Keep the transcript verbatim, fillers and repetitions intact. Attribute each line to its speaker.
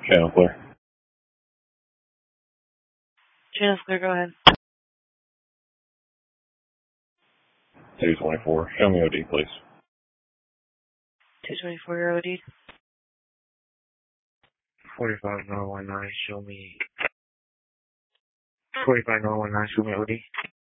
Speaker 1: Channel clear.
Speaker 2: Channel's clear, go ahead.
Speaker 1: two twenty-four. Show me O D, please.
Speaker 2: two twenty-four, your O D.
Speaker 3: forty-five nine one nine, show me. forty-five nine one nine, show me O D.